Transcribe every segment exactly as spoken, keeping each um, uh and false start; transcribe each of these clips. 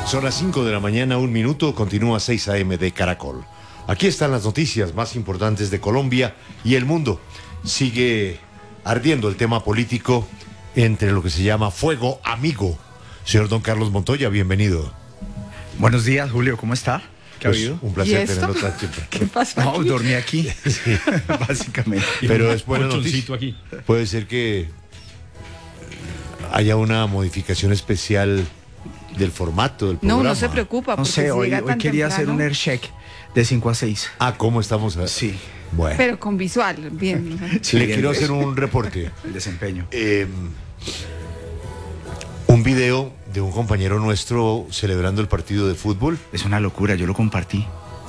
Son las cinco de la mañana, un minuto, continúa seis a eme de Caracol. Aquí están las noticias más importantes de Colombia y el mundo. Sigue ardiendo el tema político entre lo que se llama fuego amigo. Señor don Carlos Montoya, bienvenido. Buenos días, Julio, ¿cómo está? ¿Qué Pues, ha habido? un placer ¿Y esto? tenerlo tan siempre. ¿Qué pasa? No, aquí? dormí aquí, Sí. básicamente. Pero es buena colchoncito noticia. aquí. Puede ser que haya una modificación especial del formato del programa. No, no se preocupa. No porque sé, si hoy, llega hoy tan quería hacer un temprano, air check de cinco a seis. Ah, ¿cómo estamos? A... Sí, Bueno, Pero con visual, bien. sí, le bien, quiero pues, hacer un reporte. el desempeño. Eh, un video de un compañero nuestro celebrando el partido de fútbol. Es una locura, yo lo compartí.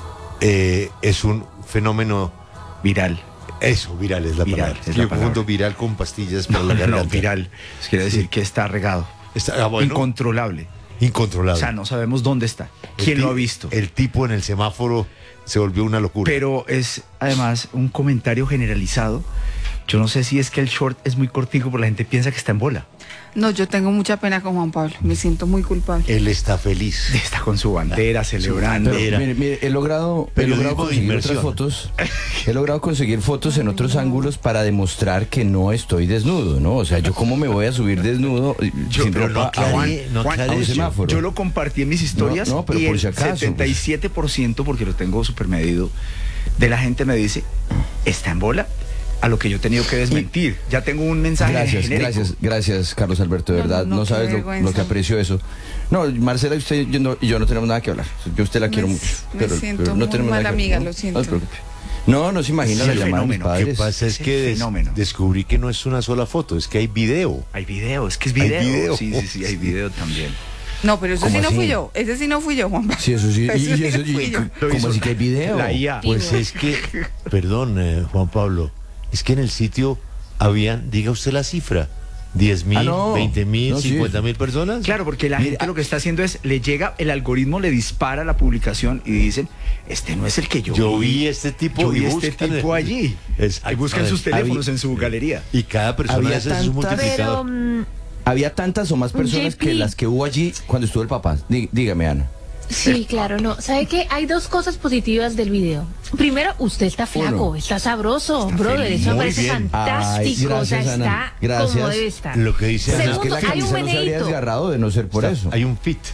Eh, es un fenómeno, Viral. eso, viral es la Viral, palabra. es Es la yo confundo palabra. viral con pastillas para No, la no, garganta. no, viral. Eso quiere decir Sí. que está regado. Está, ah, bueno, Incontrolable. incontrolable. O sea, no sabemos dónde está. El ¿Quién ti- lo ha visto? El tipo en el semáforo se volvió una locura. Pero es además un comentario generalizado. Yo no sé si es que el short es muy cortico, pero la gente piensa que está en bola. No, yo tengo mucha pena con Juan Pablo. Me siento muy culpable. Él está feliz. Está con su bandera, celebrando. bandera. Era. Mire, mire, he logrado, he Periodismo logrado de conseguir inmersión. otras fotos. He logrado conseguir fotos en otros ángulos para demostrar que no estoy desnudo, ¿no? O sea, yo cómo me voy a subir desnudo eh, Yo- sin pero ropa no a un- aclare- no Juan, aclare a un eso. semáforo. Yo lo compartí en mis historias No, no, pero y por el si acaso, pues. setenta y siete por ciento, porque lo tengo súper medido, de la gente me dice, ¿está en bola? A lo que yo he tenido que desmentir. Ya tengo un mensaje Gracias, genérico. gracias, gracias, Carlos Alberto, de No, verdad. no, No, no, qué sabes lo, vergüenza. lo que aprecio eso. No, Marcela y usted yo no- y yo no tenemos nada que hablar. Yo a usted la quiero Me- mucho. me Pero, siento pero no muy tenemos mala nada que amiga, hablar, lo ¿no? siento. No se preocupe. No, no se imagina Sí, la el llamada de mis fenómeno. Lo que padres. pasa es Es el que des- fenómeno. descubrí que no es una sola foto, es que hay video. Hay video, es que es Hay video. video. Sí, sí, sí, hay video también. No, pero eso ¿Cómo sí no así? fui yo. Ese sí no fui yo, Juan Pablo. Sí, eso sí. Ese Y, y sí eso, no fui y- yo. Lo ¿cómo hizo así que hay video? la I A. Pues es que, perdón, eh, Juan Pablo, es que en el sitio habían, diga usted la cifra, diez mil, Ah, no. veinte mil, No, sí. cincuenta mil personas. Claro, porque la Mire, gente ah- lo que está haciendo es, le llega, el algoritmo le dispara la publicación y dicen, este no es el que yo, Yo vi este tipo Yo y vi este buscan tipo el- allí. Exacto. Y buscan sus Había- teléfonos en su galería. Y cada persona Había hace su tantas- multiplicador. Había tantas o más personas J P. que las que hubo allí cuando estuvo el papá. Dí- dígame, Ana. Sí, claro, no. ¿Sabe qué? Hay dos cosas positivas del video. Primero, usted está flaco, Uno. está sabroso, Está brother. feliz. Eso me Muy parece bien. fantástico. Ay, o sea, gracias, Ana. está Gracias. como debe estar. Lo que dice Ana Pero es que la Segundo, hay un camisa no se habría meneíto. desgarrado de no ser por Está- eso. Hay un fit.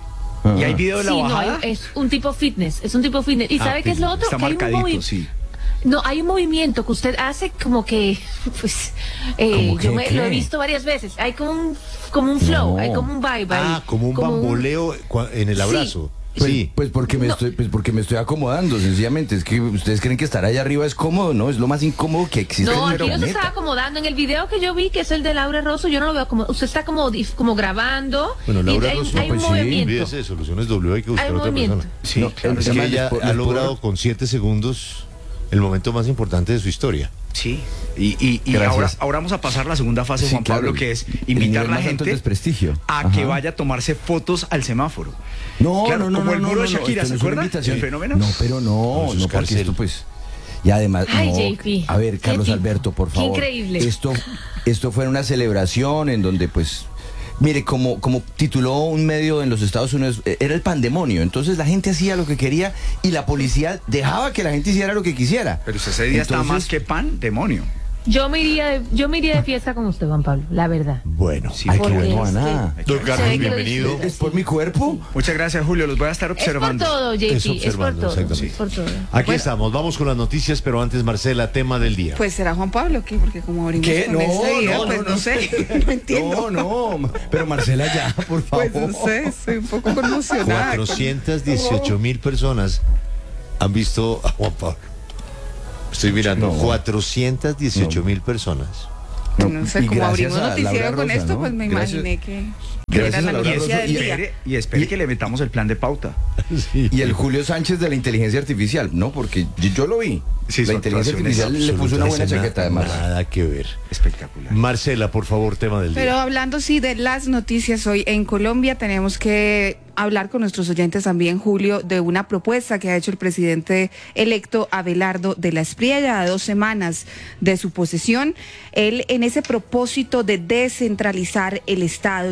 Y hay Ah. video de la Sí, no, bajada. hay- es un tipo fitness, es un tipo fitness. ¿Y Ah, sabe qué es lo otro? Está Que hay un marcadito, movi- sí. No, hay un movimiento que usted hace como que, pues, eh, ¿Cómo yo que me- qué? lo he visto varias veces. Hay como un, como un flow, No. hay como un vibe ahí. Ah, como un bamboleo cua- en el Sí. abrazo. Pues, Sí. pues porque me No. estoy, pues porque me estoy acomodando, sencillamente. Es que ustedes creen que estar allá arriba es cómodo, ¿no? Es lo más incómodo que existe No, en el aquí no se planeta. estaba acomodando. En el video que yo vi, que es el de Laura Rosso, yo no lo veo como. Usted está como, dif- como grabando. Bueno, Laura y hay, Rosso, hay pues un sí, movimiento. Olvídese, soluciones W, hay que buscar Hay un otra persona. movimiento. Sí, No, claro, Es el que tema ella les po- ha les logrado puedo- con siete segundos el momento más importante de su historia. sí. Y, y- y Gracias. ahora, ahora vamos a pasar a la segunda fase, Sí, Juan Pablo, claro, que es el invitar a nivel la más alto gente es desprestigio. a Ajá. que vaya a tomarse fotos al semáforo. No, Claro, no, no, como no, el no, muro de no, no, Shakira, esto ¿se no es una acuerda? invitación. ¿El fenómeno? No, pero No, no, eso es no, porque cárcel. esto pues... Y además, Ay, no, J P, a ver, qué Carlos tipo, Alberto, por qué favor. increíble. Esto, esto fue una celebración en donde pues... Mire, como, como tituló un medio en los Estados Unidos, eh, era el pandemonio. Entonces la gente hacía lo que quería y la policía dejaba que la gente hiciera lo que quisiera. Pero usted ese día está Entonces- más que pan, demonio. Yo me iría de, yo me iría de fiesta con usted, Juan Pablo, la verdad. Bueno, Sí, Ay, qué porque bueno, es que- Ana. don Se Carlos, ve que lo bienvenido. disfruta. ¿Es por mi cuerpo? Muchas gracias, Julio. Los voy a estar Es por observando. todo, J P, Es es, por observando, todo. exactamente. Es por todo. Aquí Bueno. estamos, vamos con las noticias, pero antes, Marcela, tema del día. Pues será Juan Pablo, ¿qué? Porque como abrimos ¿Qué? con No, este video, no, pues no, no, no. sé, no entiendo. No, no, pero Marcela ya, por favor. Pues no sé, estoy un poco conmocionada. cuatrocientas dieciocho mil personas han visto a Juan Pablo. Estoy mirando, No. cuatrocientas dieciocho mil personas. No sé, Y como gracias abrimos a noticiero Laura con Rosa, esto, ¿no? pues me Gracias- imaginé que, que gracias era a la Laura noticia Rosa del Y día. espere, y espere que le metamos el plan de pauta. Sí. Y el Julio Sánchez de la inteligencia artificial, ¿no? Porque yo, yo lo vi. Sí, la su inteligencia actuación es artificial le puso una buena Absolutamente chaqueta, además. Nada que ver. Espectacular. Marcela, por favor, tema del Pero día. hablando sí de las noticias hoy en Colombia, tenemos que hablar con nuestros oyentes también, Julio, de una propuesta que ha hecho el presidente electo Abelardo de la Espriella a dos semanas de su posesión. Él en ese propósito de descentralizar el Estado